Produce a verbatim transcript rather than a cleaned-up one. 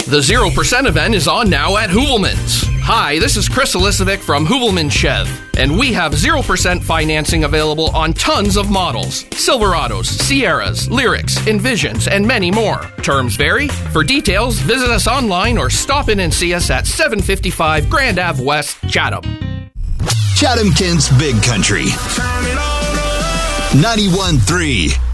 The zero percent event is on now at Hoovelman's. Hi, this is Chris Elisovic from Hoovelman Chev, and we have zero percent financing available on tons of models. Silverados, Sierras, Lyrics, Envisions, and many more. Terms vary. For details, visit us online or stop in and see us at seven fifty-five Grand Ave West, Chatham. Chatham-Kent's Big Country. ninety-one point three